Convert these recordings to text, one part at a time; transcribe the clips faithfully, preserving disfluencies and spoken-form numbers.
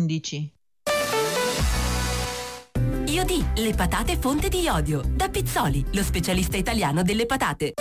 undici. Iodì, le patate fonte di iodio. Da Pizzoli, lo specialista italiano delle patate.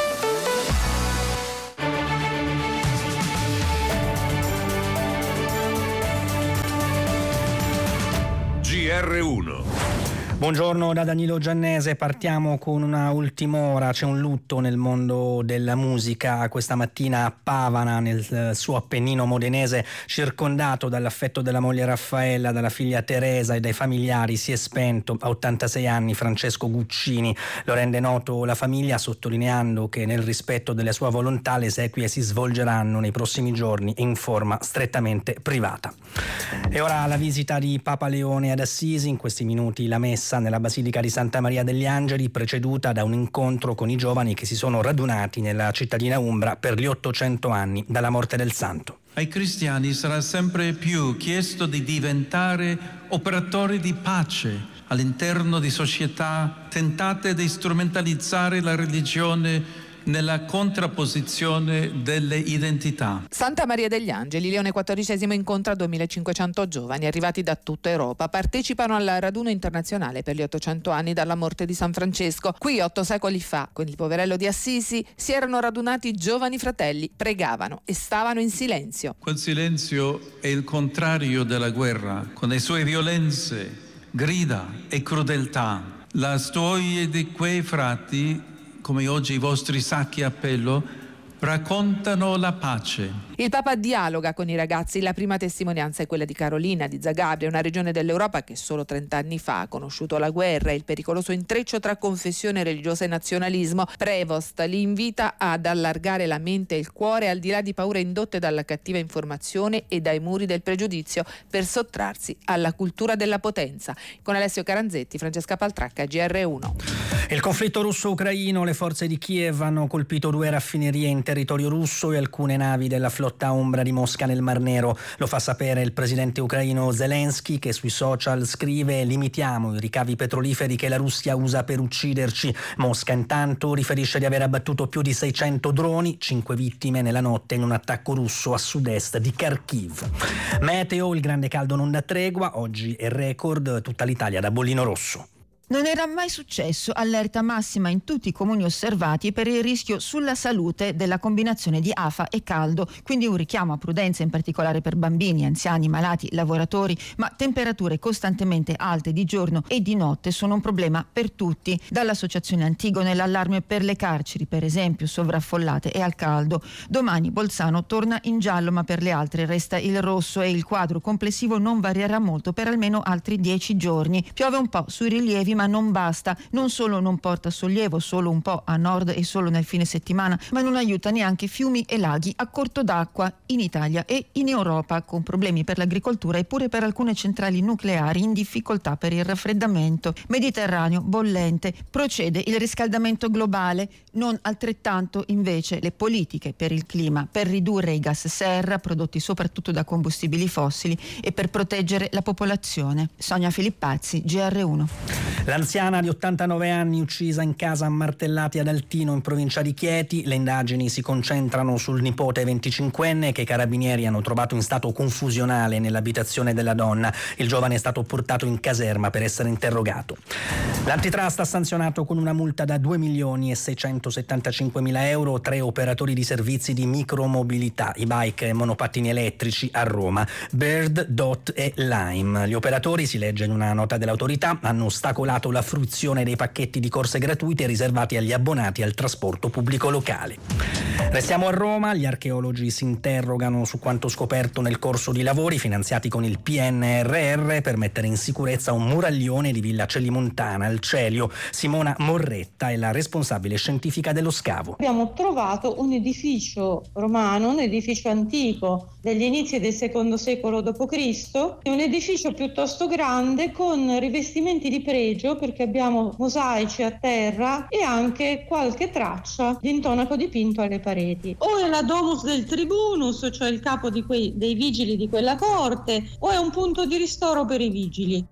G R uno. Buongiorno da Danilo Giannese, partiamo con una ultim'ora. C'è un lutto nel mondo della musica. Questa mattina a Pavana, nel suo Appennino modenese, circondato dall'affetto della moglie Raffaella, dalla figlia Teresa e dai familiari, si è spento a ottantasei anni Francesco Guccini. Lo rende noto la famiglia, sottolineando che nel rispetto della sua volontà le esequie si svolgeranno nei prossimi giorni in forma strettamente privata. E ora la visita di Papa Leone ad Assisi, in questi minuti la messa nella Basilica di Santa Maria degli Angeli, preceduta da un incontro con i giovani che si sono radunati nella cittadina umbra per gli ottocento anni dalla morte del santo. Ai cristiani sarà sempre più chiesto di diventare operatori di pace all'interno di società tentate di strumentalizzare la religione nella contrapposizione delle identità. Santa Maria degli Angeli, Leone quattordicesimo incontra duemilacinquecento giovani arrivati da tutta Europa. Partecipano al raduno internazionale per gli ottocento anni dalla morte di San Francesco. Qui otto secoli fa, con il poverello di Assisi, si erano radunati giovani fratelli, pregavano e stavano in silenzio. Quel silenzio è il contrario della guerra, con le sue violenze, grida e crudeltà. La storia di quei frati, come oggi i vostri sacchi a pelo, raccontano la pace. Il Papa dialoga con i ragazzi. La prima testimonianza è quella di Carolina di Zagabria, una regione dell'Europa che solo trent'anni fa ha conosciuto la guerra e il pericoloso intreccio tra confessione religiosa e nazionalismo. Prevost li invita ad allargare la mente e il cuore al di là di paure indotte dalla cattiva informazione e dai muri del pregiudizio per sottrarsi alla cultura della potenza. Con Alessio Caranzetti, Francesca Paltracca, G R uno. Il conflitto russo-ucraino, le forze di Kiev hanno colpito due raffinerie in territorio russo e alcune navi della flotta ombra di Mosca nel Mar Nero. Lo fa sapere il presidente ucraino Zelensky, che sui social scrive: limitiamo i ricavi petroliferi che la Russia usa per ucciderci. Mosca intanto riferisce di aver abbattuto più di seicento droni, cinque vittime nella notte in un attacco russo a sud-est di Kharkiv. Meteo, il grande caldo non dà tregua, oggi è record, tutta l'Italia da bollino rosso. Non era mai successo, allerta massima in tutti i comuni osservati per il rischio sulla salute della combinazione di afa e caldo, quindi un richiamo a prudenza in particolare per bambini, anziani, malati, lavoratori, ma temperature costantemente alte di giorno e di notte sono un problema per tutti. Dall'associazione Antigone l'allarme per le carceri, per esempio, sovraffollate e al caldo. Domani Bolzano torna in giallo, ma per le altre resta il rosso e il quadro complessivo non varierà molto per almeno altri dieci giorni. Piove un po' sui rilievi, ma non basta. Non solo non porta sollievo, solo un po' a nord e solo nel fine settimana, ma non aiuta neanche fiumi e laghi a corto d'acqua in Italia e in Europa, con problemi per l'agricoltura e pure per alcune centrali nucleari in difficoltà per il raffreddamento. Mediterraneo bollente, procede il riscaldamento globale, non altrettanto invece le politiche per il clima, per ridurre i gas serra prodotti soprattutto da combustibili fossili e per proteggere la popolazione. Sonia Filippazzi, G R uno. L'anziana di ottantanove anni uccisa in casa a martellati ad Altino in provincia di Chieti. Le indagini si concentrano sul nipote venticinquenne che i carabinieri hanno trovato in stato confusionale nell'abitazione della donna. Il giovane è stato portato in caserma per essere interrogato. L'antitrust ha sanzionato con una multa da due milioni e seicentosettantacinquemila euro tre operatori di servizi di micromobilità, i bike e monopattini elettrici a Roma, Bird, Dot e Lime. Gli operatori, si legge in una nota dell'autorità, hanno ostacolato la fruizione dei pacchetti di corse gratuite riservati agli abbonati al trasporto pubblico locale. Restiamo a Roma, gli archeologi si interrogano su quanto scoperto nel corso di lavori finanziati con il P N R R per mettere in sicurezza un muraglione di Villa Celimontana al Celio. Simona Morretta è la responsabile scientifica dello scavo. Abbiamo trovato un edificio romano, un edificio antico degli inizi del secondo secolo dopo Cristo, un edificio piuttosto grande con rivestimenti di pregio perché abbiamo mosaici a terra e anche qualche traccia di intonaco dipinto alle pareti. O è la domus del tribunus, cioè il capo di quei, dei vigili di quella corte, o è un punto di ristoro per i vigili.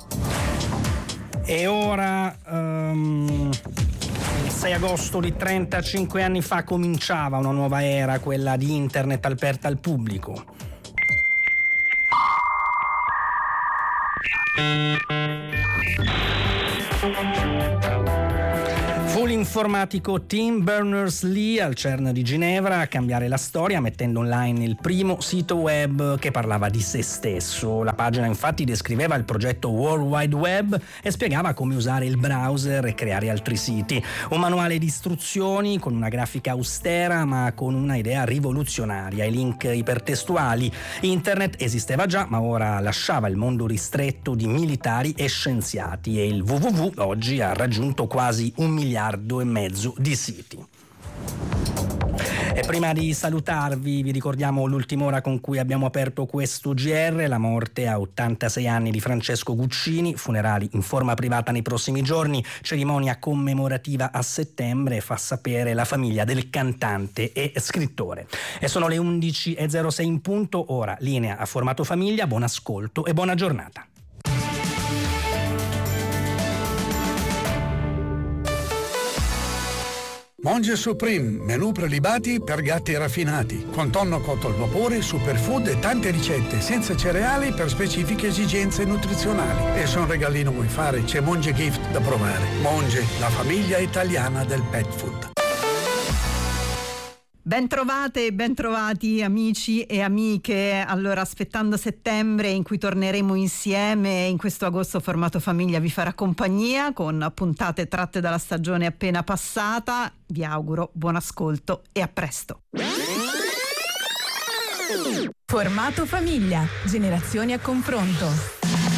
E ora um, il sei agosto di trentacinque anni fa cominciava una nuova era, quella di internet aperta al pubblico. Fu l'informatico Tim Berners-Lee al CERN di Ginevra a cambiare la storia mettendo online il primo sito web che parlava di se stesso. La pagina infatti descriveva il progetto World Wide Web e spiegava come usare il browser e creare altri siti. Un manuale di istruzioni con una grafica austera ma con una idea rivoluzionaria, i link ipertestuali. Internet esisteva già ma ora lasciava il mondo ristretto di militari e scienziati e il www oggi ha raggiunto quasi un miliardo e mezzo di siti. E prima di salutarvi vi ricordiamo l'ultima ora con cui abbiamo aperto questo G R, la morte a ottantasei anni di Francesco Guccini, funerali in forma privata nei prossimi giorni, cerimonia commemorativa a settembre, fa sapere la famiglia del cantante e scrittore. E sono le undici e zero sei in punto, ora linea a Formato Famiglia, buon ascolto e buona giornata. Monge Supreme, menù prelibati per gatti raffinati, con tonno cotto al vapore, superfood e tante ricette senza cereali per specifiche esigenze nutrizionali. E se un regalino vuoi fare, c'è Monge Gift da provare. Monge, la famiglia italiana del pet food. Bentrovate e bentrovati amici e amiche. Allora, aspettando settembre in cui torneremo insieme, in questo agosto Formato Famiglia vi farà compagnia con puntate tratte dalla stagione appena passata. Vi auguro buon ascolto e a presto. Formato Famiglia, generazioni a confronto.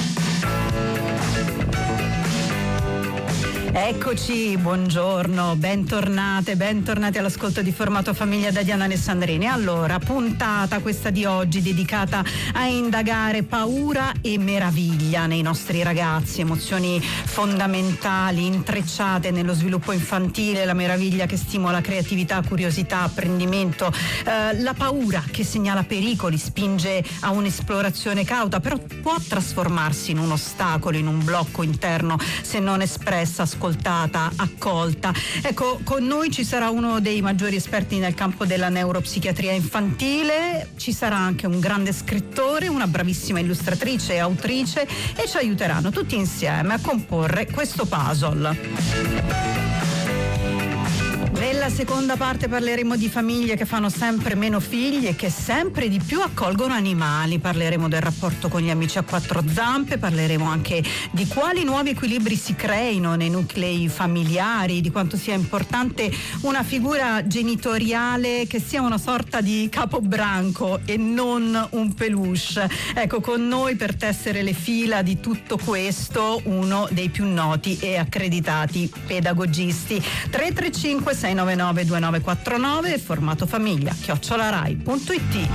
Eccoci, buongiorno, bentornate, bentornati all'ascolto di Formato Famiglia da Diana Alessandrini. Allora, puntata questa di oggi dedicata a indagare paura e meraviglia nei nostri ragazzi, emozioni fondamentali, intrecciate nello sviluppo infantile, la meraviglia che stimola creatività, curiosità, apprendimento, eh, la paura che segnala pericoli, spinge a un'esplorazione cauta, però può trasformarsi in un ostacolo, in un blocco interno se non espressa, ascoltata, accolta. Ecco, con noi ci sarà uno dei maggiori esperti nel campo della neuropsichiatria infantile, ci sarà anche un grande scrittore, una bravissima illustratrice e autrice e ci aiuteranno tutti insieme a comporre questo puzzle. Nella seconda parte parleremo di famiglie che fanno sempre meno figli e che sempre di più accolgono animali. Parleremo del rapporto con gli amici a quattro zampe, parleremo anche di quali nuovi equilibri si creino nei nuclei familiari, di quanto sia importante una figura genitoriale che sia una sorta di capobranco e non un peluche. Ecco, con noi per tessere le fila di tutto questo uno dei più noti e accreditati pedagogisti. tre tre cinque sei nove nove due nove quattro nove, Formato Famiglia chiocciola rai punto it.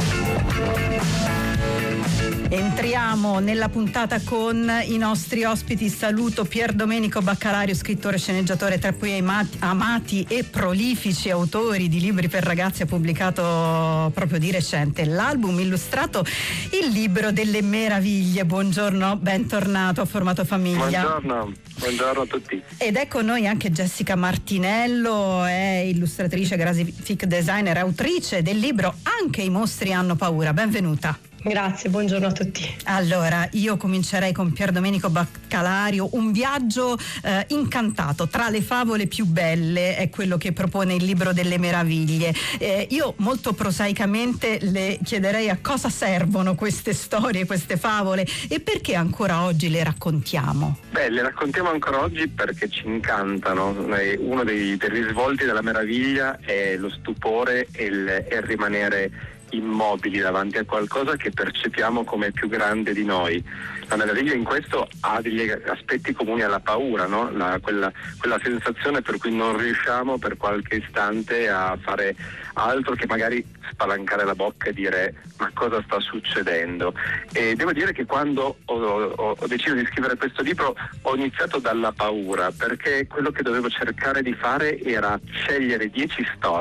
Entriamo nella puntata con i nostri ospiti. Saluto Pier Domenico Baccalario, scrittore, sceneggiatore, tra cui amati e prolifici autori di libri per ragazzi. Ha pubblicato proprio di recente l'album illustrato Il libro delle meraviglie. Buongiorno, bentornato a Formato Famiglia. Buongiorno, buongiorno a tutti. Ed è con noi anche Jessica Martinello, è illustratrice, graphic designer, autrice del libro Anche i mostri hanno paura. Benvenuta. Grazie, buongiorno a tutti. Allora, io comincerei con Pier Domenico Baccalario. Un viaggio eh, incantato tra le favole più belle è quello che propone il libro delle meraviglie. Eh, io molto prosaicamente le chiederei a cosa servono queste storie, queste favole e perché ancora oggi le raccontiamo. Beh, le raccontiamo ancora oggi perché ci incantano. Uno dei, dei risvolti della meraviglia è lo stupore e il, e il rimanere immobili davanti a qualcosa che percepiamo come più grande di noi. La meraviglia in questo ha degli aspetti comuni alla paura, no? La, quella, quella sensazione per cui non riusciamo per qualche istante a fare altro che magari spalancare la bocca e dire ma cosa sta succedendo. E devo dire che quando ho, ho, ho deciso di scrivere questo libro ho iniziato dalla paura, perché quello che dovevo cercare di fare era scegliere dieci storie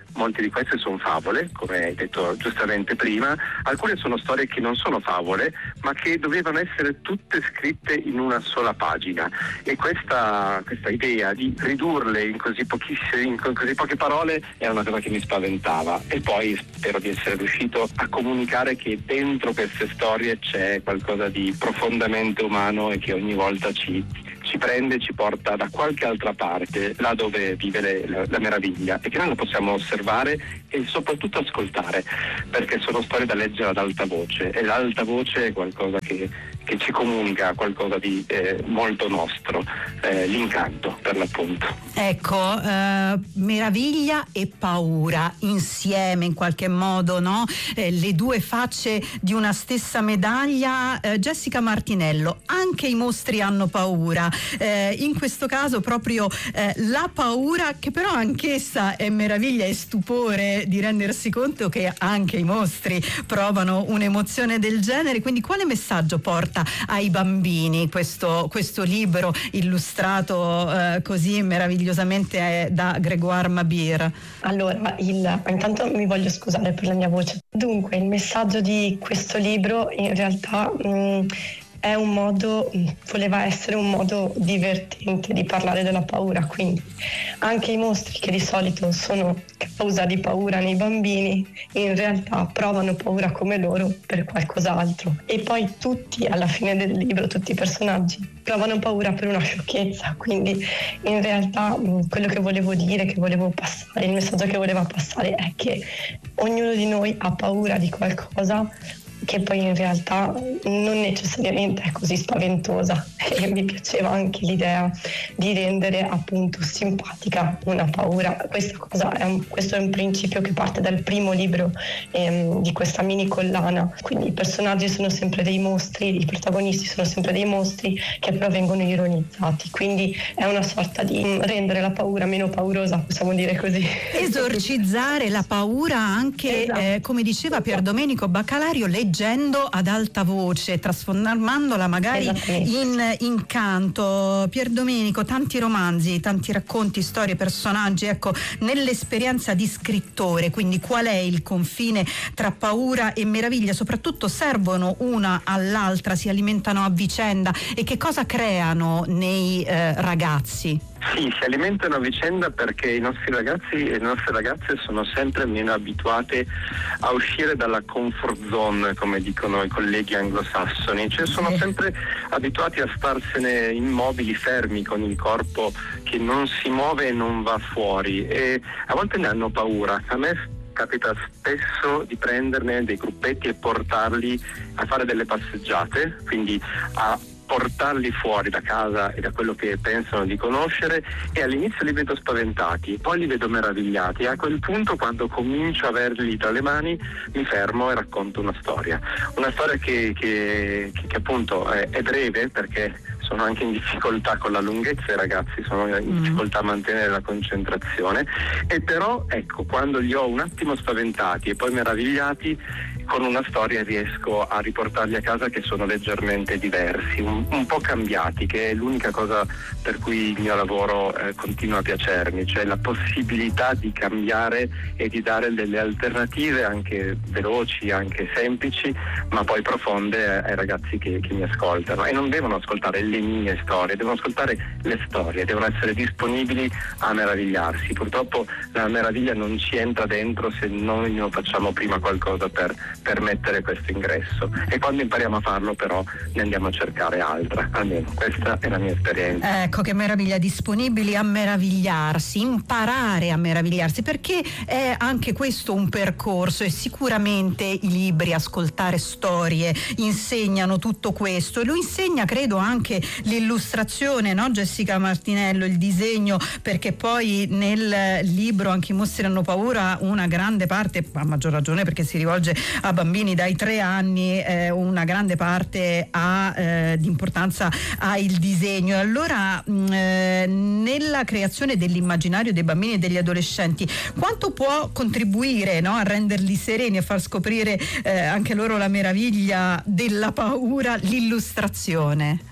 molte di queste sono favole, come hai detto giustamente prima, alcune sono storie che non sono favole, ma che dovevano essere tutte scritte in una sola pagina, e questa, questa idea di ridurle in così pochissime, in così poche parole era una cosa che mi spaventava, e poi spero di essere riuscito a comunicare che dentro queste storie c'è qualcosa di profondamente umano e che ogni volta ci ci prende e ci porta da qualche altra parte, là dove vive le, la, la meraviglia, e che noi lo possiamo osservare e soprattutto ascoltare, perché sono storie da leggere ad alta voce, e l'alta voce è qualcosa che, che ci comunica qualcosa di eh, molto nostro, eh, l'incanto per l'appunto. Ecco, eh, meraviglia e paura insieme in qualche modo, no? Eh, le due facce di una stessa medaglia. eh, Jessica Martinello, anche i mostri hanno paura. Eh, in questo caso proprio eh, la paura, che però anch'essa è meraviglia e stupore di rendersi conto che anche i mostri provano un'emozione del genere. Quindi quale messaggio porta ai bambini questo, questo libro illustrato eh, così meravigliosamente da Grégoire Mabir? Allora, il, intanto mi voglio scusare per la mia voce. Dunque, il messaggio di questo libro in realtà mh, è un modo, voleva essere un modo divertente di parlare della paura, quindi anche i mostri che di solito sono causa di paura nei bambini in realtà provano paura come loro per qualcos'altro, e poi tutti alla fine del libro, tutti i personaggi provano paura per una sciocchezza, quindi in realtà quello che volevo dire, che volevo passare, il messaggio che voleva passare è che ognuno di noi ha paura di qualcosa che poi in realtà non necessariamente è così spaventosa, e mi piaceva anche l'idea di rendere appunto simpatica una paura. Questa cosa è un, questo è un principio che parte dal primo libro ehm, di questa mini collana, quindi i personaggi sono sempre dei mostri, i protagonisti sono sempre dei mostri che però vengono ironizzati, quindi è una sorta di rendere la paura meno paurosa, possiamo dire così. Esorcizzare la paura anche, esatto. eh, come diceva Pier Domenico Baccalario, leggendo ad alta voce, trasformandola magari in, in canto. Pier Domenico, tanti romanzi, tanti racconti, storie, personaggi, ecco, nell'esperienza di scrittore, quindi qual è il confine tra paura e meraviglia? Soprattutto servono una all'altra, si alimentano a vicenda, e che cosa creano nei eh, ragazzi? Sì, si alimentano a vicenda perché i nostri ragazzi e le nostre ragazze sono sempre meno abituate a uscire dalla comfort zone, come dicono i colleghi anglosassoni, cioè sono sempre abituati a starsene immobili, fermi, con il corpo che non si muove e non va fuori, e a volte ne hanno paura. A me capita spesso di prenderne dei gruppetti e portarli a fare delle passeggiate, quindi a portarli fuori da casa e da quello che pensano di conoscere, e all'inizio li vedo spaventati, poi li vedo meravigliati, e a quel punto, quando comincio a averli tra le mani, mi fermo e racconto una storia una storia che, che, che, che appunto è, è breve, perché sono anche in difficoltà con la lunghezza, i ragazzi sono in difficoltà a mantenere la concentrazione, e però ecco, quando li ho un attimo spaventati e poi meravigliati, con una storia riesco a riportarli a casa che sono leggermente diversi, un, un po' cambiati, che è l'unica cosa per cui il mio lavoro eh, continua a piacermi, cioè la possibilità di cambiare e di dare delle alternative anche veloci, anche semplici, ma poi profonde ai ragazzi che, che mi ascoltano, e non devono ascoltare le mie storie, devono ascoltare le storie, devono essere disponibili a meravigliarsi. Purtroppo la meraviglia non ci entra dentro se noi non facciamo prima qualcosa per permettere questo ingresso, e quando impariamo a farlo però ne andiamo a cercare altra, almeno questa è la mia esperienza. Ecco, che meraviglia, disponibili a meravigliarsi, imparare a meravigliarsi, perché è anche questo un percorso, e sicuramente i libri, ascoltare storie insegnano tutto questo, e lo insegna credo anche l'illustrazione, no Jessica Martinello, il disegno, perché poi nel libro Anche i mostri hanno paura una grande parte, a maggior ragione perché si rivolge a bambini dai tre anni, eh, una grande parte ha eh, di importanza ha il disegno. Allora mh, eh, nella creazione dell'immaginario dei bambini e degli adolescenti, quanto può contribuire, no, a renderli sereni, a far scoprire eh, anche loro la meraviglia della paura, l'illustrazione? Beh, sicuramente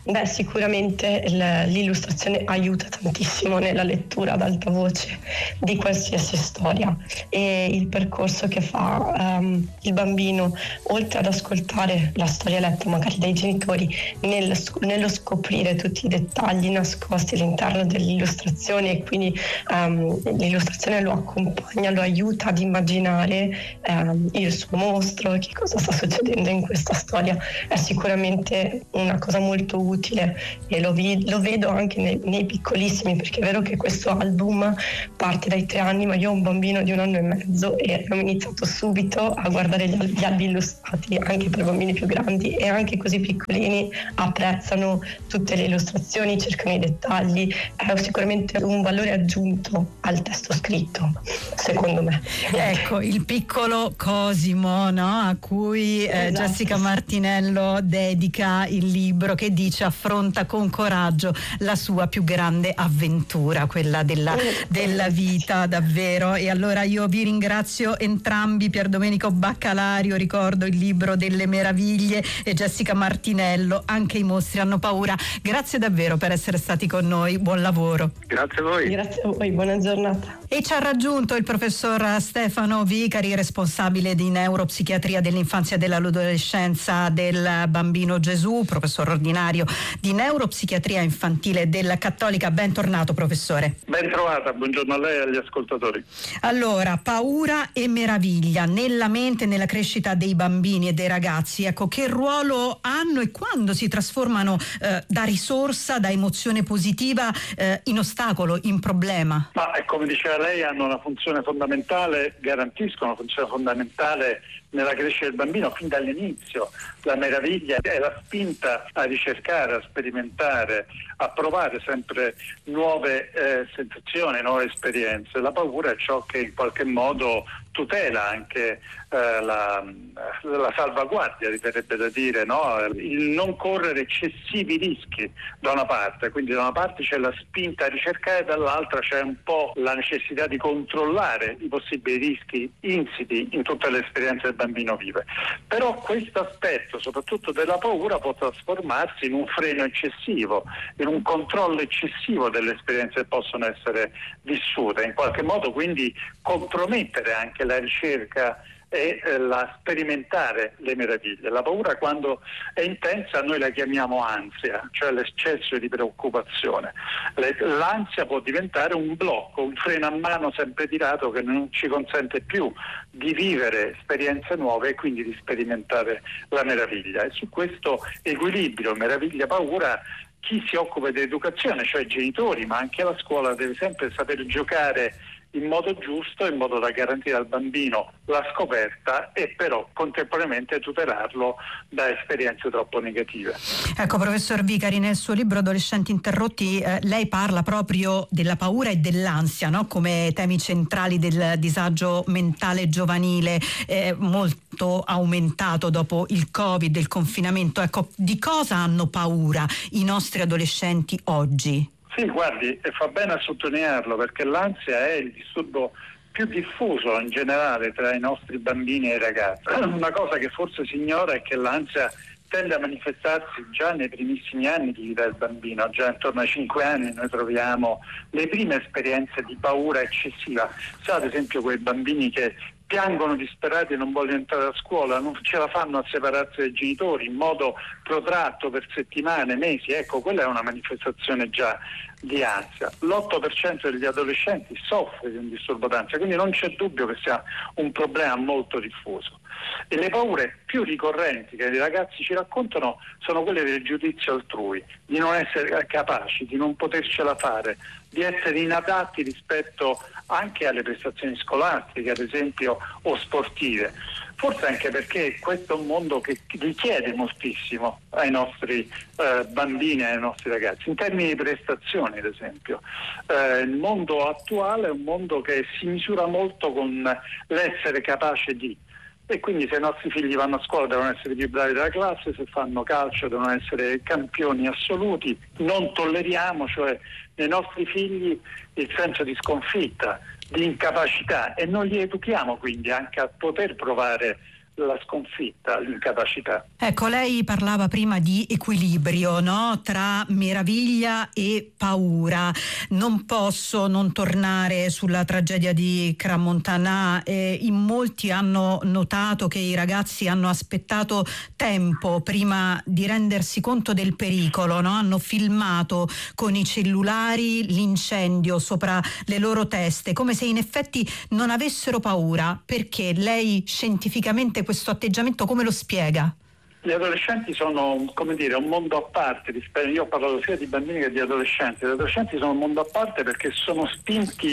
sicuramente l'illustrazione aiuta tantissimo nella lettura ad alta voce di qualsiasi storia, e il percorso che fa um, il bambino, oltre ad ascoltare la storia letta magari dai genitori, nel, nello scoprire tutti i dettagli nascosti all'interno dell'illustrazione, e quindi um, l'illustrazione lo accompagna, lo aiuta ad immaginare um, il suo mostro, che cosa sta succedendo in questa storia, è sicuramente una cosa molto utile, e lo, vi, lo vedo anche nei, nei piccolissimi, perché è vero che questo album parte dai tre anni, ma io ho un bambino di un anno e mezzo e abbiamo iniziato subito a guardare gli, gli albi illustrati anche per bambini più grandi, e anche così piccolini apprezzano tutte le illustrazioni, cercano i dettagli, è sicuramente un valore aggiunto al testo scritto, secondo me. Ecco, il piccolo Cosimo, no? A cui eh, Esatto. Jessica Martinello dedica il libro, che dice affronta con coraggio la sua più grande avventura, quella della, della vita, davvero. E allora io vi ringrazio entrambi, Pier Domenico Baccalario, ricordo il libro delle meraviglie, e Jessica Martinello, Anche i mostri hanno paura. Grazie davvero per essere stati con noi, buon lavoro. Grazie a voi. Grazie a voi, buona giornata. E ci ha raggiunto il professor Stefano Vicari, responsabile di neuropsichiatria dell'infanzia e dell'adolescenza del Bambino Gesù, professor ordinario di neuropsichiatria infantile della Cattolica. Bentornato, professore. Ben trovata, buongiorno a lei e agli ascoltatori. Allora, paura e meraviglia nella mente e nella crescita dei bambini e dei ragazzi, ecco, che ruolo hanno e quando si trasformano eh, da risorsa, da emozione positiva eh, in ostacolo, in problema? Ma come diceva lei, hanno una funzione fondamentale, garantiscono una funzione fondamentale nella crescita del bambino fin dall'inizio. La meraviglia è la spinta a ricercare, a sperimentare, a provare sempre nuove eh, sensazioni, nuove esperienze. La paura è ciò che in qualche modo tutela anche eh, la, la salvaguardia, verrebbe da dire, no? Il non correre eccessivi rischi da una parte, quindi da una parte c'è la spinta a ricercare, dall'altra c'è un po' la necessità di controllare i possibili rischi insiti in tutte le esperienze che il bambino vive. Però questo aspetto, soprattutto della paura, può trasformarsi in un freno eccessivo, in un controllo eccessivo delle esperienze che possono essere vissute, in qualche modo quindi compromettere anche la ricerca e eh, la sperimentare le meraviglie. La paura, quando è intensa, noi la chiamiamo ansia, cioè l'eccesso di preoccupazione. Le, l'ansia può diventare un blocco, un freno a mano sempre tirato che non ci consente più di vivere esperienze nuove e quindi di sperimentare la meraviglia. E su questo equilibrio meraviglia-paura chi si occupa di educazione, cioè i genitori, ma anche la scuola, deve sempre saper giocare in modo giusto, in modo da garantire al bambino la scoperta e però contemporaneamente tutelarlo da esperienze troppo negative. Ecco, professor Vicari, nel suo libro Adolescenti interrotti eh, lei parla proprio della paura e dell'ansia, no? Come temi centrali del disagio mentale giovanile, eh, molto aumentato dopo il Covid, il confinamento. Ecco, di cosa hanno paura i nostri adolescenti oggi? Sì, guardi, e fa bene a sottolinearlo, perché l'ansia è il disturbo più diffuso in generale tra i nostri bambini e i ragazzi. Una cosa che forse si ignora è che l'ansia tende a manifestarsi già nei primissimi anni di vita del bambino, già intorno ai cinque anni noi troviamo le prime esperienze di paura eccessiva. Sa, ad esempio, quei bambini che piangono disperati e non vogliono entrare a scuola, non ce la fanno a separarsi dai genitori in modo protratto per settimane, mesi. Ecco, quella è una manifestazione già di ansia. L'otto per cento degli adolescenti soffre di un disturbo d'ansia, quindi non c'è dubbio che sia un problema molto diffuso. E le paure più ricorrenti che i ragazzi ci raccontano sono quelle del giudizio altrui, di non essere capaci, di non potercela fare, di essere inadatti rispetto anche alle prestazioni scolastiche, ad esempio, o sportive. Forse anche perché questo è un mondo che richiede moltissimo ai nostri eh, bambini e ai nostri ragazzi, in termini di prestazioni, ad esempio. Eh, il mondo attuale è un mondo che si misura molto con l'essere capace di. E quindi se i nostri figli vanno a scuola devono essere più bravi della classe, se fanno calcio devono essere campioni assoluti. Non tolleriamo, cioè, nei nostri figli il senso di sconfitta, di incapacità, e non li educhiamo quindi anche a poter provare la sconfitta, l'incapacità. Ecco, lei parlava prima di equilibrio, no? Tra meraviglia e paura. Non posso non tornare sulla tragedia di Crans-Montana. Eh, in molti hanno notato che i ragazzi hanno aspettato tempo prima di rendersi conto del pericolo, no? Hanno filmato con i cellulari l'incendio sopra le loro teste, come se in effetti non avessero paura. Perché lei scientificamente questo atteggiamento come lo spiega? Gli adolescenti sono, come dire, un mondo a parte. Io ho parlato sia di bambini che di adolescenti. Gli adolescenti sono un mondo a parte perché sono spinti,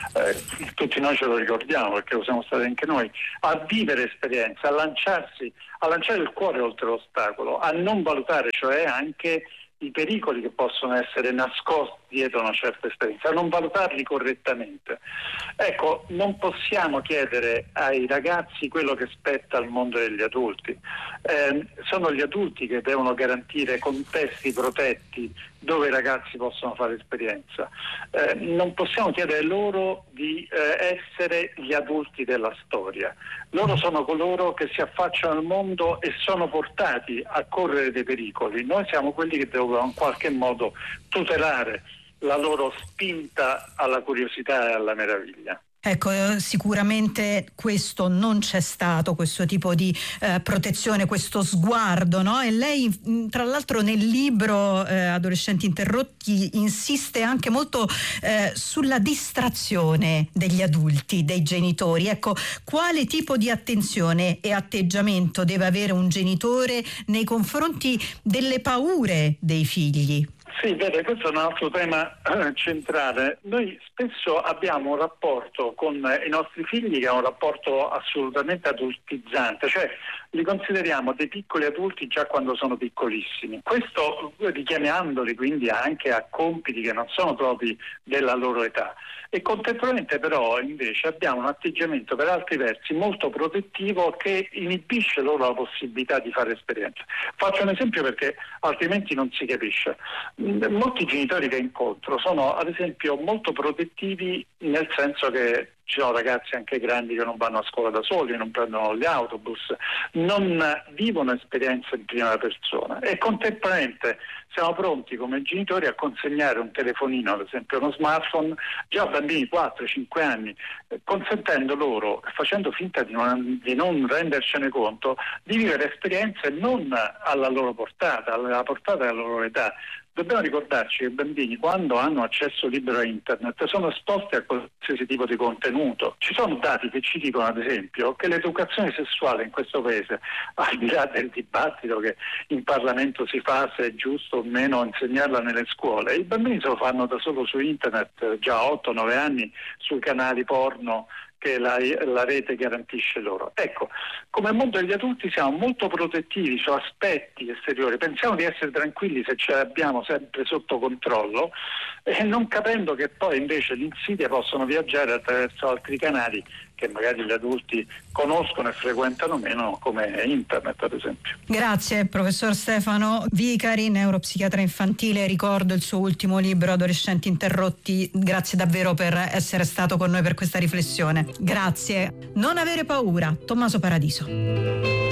eh, tutti noi ce lo ricordiamo perché lo siamo stati anche noi, a vivere esperienze, a lanciarsi, a lanciare il cuore oltre l'ostacolo, a non valutare cioè anche i pericoli che possono essere nascosti dietro una certa esperienza, a non valutarli correttamente. Ecco, non possiamo chiedere ai ragazzi quello che spetta al mondo degli adulti. Eh, sono gli adulti che devono garantire contesti protetti dove i ragazzi possono fare esperienza. Eh, non possiamo chiedere loro di eh, essere gli adulti della storia. Loro sono coloro che si affacciano al mondo e sono portati a correre dei pericoli. Noi siamo quelli che devono in qualche modo tutelare la loro spinta alla curiosità e alla meraviglia. Ecco, sicuramente questo non c'è stato, questo tipo di eh, protezione, questo sguardo, no? E lei, tra l'altro, nel libro eh, Adolescenti interrotti insiste anche molto eh, sulla distrazione degli adulti, dei genitori. Ecco, quale tipo di attenzione e atteggiamento deve avere un genitore nei confronti delle paure dei figli? Sì, vede, questo è un altro tema eh, centrale. Noi spesso abbiamo un rapporto con i nostri figli che è un rapporto assolutamente adultizzante, cioè li consideriamo dei piccoli adulti già quando sono piccolissimi. Questo richiamandoli quindi anche a compiti che non sono propri della loro età. E contemporaneamente però invece abbiamo un atteggiamento per altri versi molto protettivo che inibisce loro la possibilità di fare esperienze. Faccio un esempio perché altrimenti non si capisce. Molti genitori che incontro sono ad esempio molto protettivi nel senso che ci sono ragazzi anche grandi che non vanno a scuola da soli, non prendono gli autobus, non vivono esperienze in prima persona e contemporaneamente siamo pronti come genitori a consegnare un telefonino, ad esempio uno smartphone, già a bambini quattro cinque anni, consentendo loro, facendo finta di non, di non rendercene conto, di vivere esperienze non alla loro portata, alla portata della loro età. Dobbiamo ricordarci che i bambini, quando hanno accesso libero a internet, sono esposti a qualsiasi tipo di contenuto. Ci sono dati che ci dicono, ad esempio, che l'educazione sessuale in questo paese, al di là del dibattito che in Parlamento si fa se è giusto o meno insegnarla nelle scuole, i bambini se lo fanno da solo su internet, già a otto nove anni, sui canali porno che la, la rete garantisce loro. Ecco, come mondo degli adulti siamo molto protettivi su aspetti esteriori, pensiamo di essere tranquilli se ce l'abbiamo sempre sotto controllo e non capendo che poi invece le insidie possono viaggiare attraverso altri canali che magari gli adulti conoscono e frequentano meno, come internet ad esempio. Grazie professor Stefano Vicari, neuropsichiatra infantile. Ricordo il suo ultimo libro Adolescenti interrotti. Grazie davvero per essere stato con noi per questa riflessione. Grazie. Non avere paura, Tommaso Paradiso.